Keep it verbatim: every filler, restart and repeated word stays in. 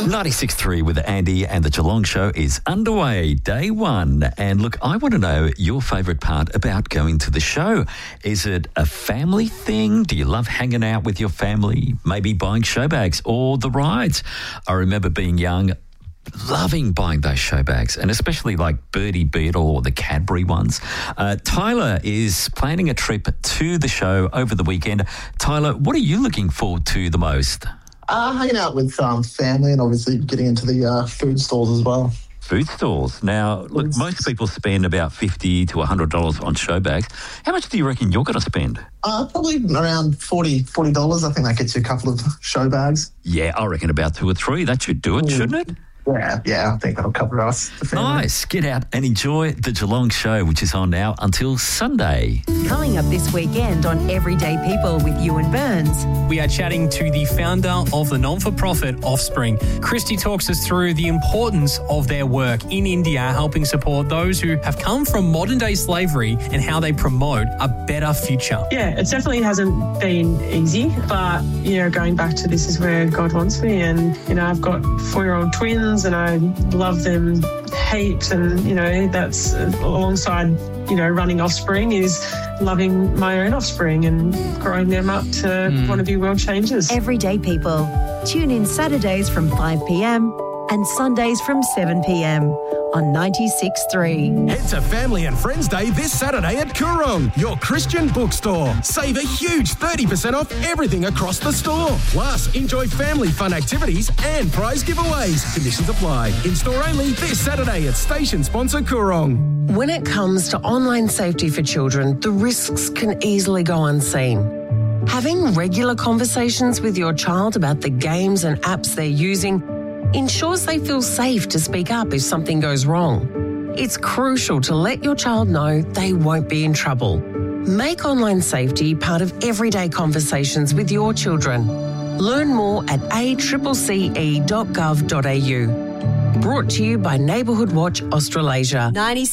ninety-six point three with Andy and the Geelong Show is underway, day one. And look, I want to know your favourite part about going to the show. Is it a family thing? Do you love hanging out with your family? Maybe buying show bags or the rides? I remember being young, loving buying those show bags, and especially like Birdie Beetle or the Cadbury ones. Uh, Tyler is planning a trip to the show over the weekend. Tyler, what are you looking forward to the most? Uh, hanging out with um, family and obviously getting into the uh, food stalls as well. Food stalls. Now, look, Yes. most people spend about fifty to one hundred dollars on show bags. How much do you reckon you're going to spend? Uh, probably around forty dollars. I think that gets you a couple of show bags. Yeah, I reckon about two or three. That should do it, shouldn't it? Yeah, yeah, I think that'll cover us. the family. Nice. Get out and enjoy the Geelong Show, which is on now until Sunday. Coming up this weekend on Everyday People with Ewan Burns. We are chatting to the founder of the non-for-profit Offspring. Christy talks us through the importance of their work in India, helping support those who have come from modern-day slavery and how they promote a better future. Yeah, it definitely hasn't been easy, but, you know, going back to this is where God wants me. And, you know, I've got four-year-old twins and I love them heaps. And, you know, that's uh, alongside, you know, running Offspring is loving my own offspring and growing them up to mm. want to be world changers. Everyday People. Tune in Saturdays from five p.m. and Sundays from seven p.m. on ninety-six point three. Head to Family and Friends Day this Saturday at Coorong, your Christian bookstore. Save a huge thirty percent off everything across the store. Plus, enjoy family fun activities and prize giveaways. Conditions apply. In-store only this Saturday at station sponsor Coorong. When it comes to online safety for children, the risks can easily go unseen. Having regular conversations with your child about the games and apps they're using ensures they feel safe to speak up if something goes wrong. It's crucial to let your child know they won't be in trouble. Make online safety part of everyday conversations with your children. Learn more at a c c c e dot gov dot a u. Brought to you by Neighbourhood Watch Australasia.